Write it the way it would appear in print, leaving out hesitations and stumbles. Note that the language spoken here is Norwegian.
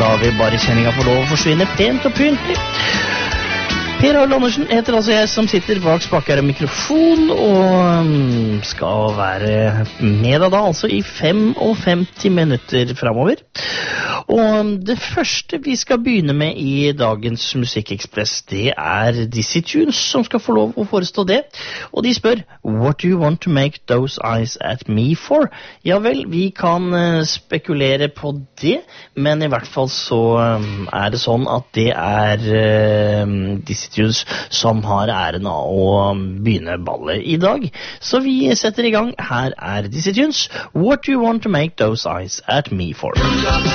lar vi bare kjenninga få lov å forsvinne pent og pyntlig. Per Harald Andersen heter altså jeg, som sitter bak spaker og mikrofon, og skal være med deg da, altså i 55 minutter fremover. Og det første vi skal begynne med i dagens Musikkekspress, det Dizzie Tunes som skal få lov å forestå det. Og de spør, what do you want to make those eyes at me for? Ja vel, vi kan spekulere på det, men i hvert fall så det sånn at det Dizzie Tunes som har æren av å begynne ballet i dag. Så vi setter i gang. Her Dizzie Tunes, what do you want to make those eyes at me for?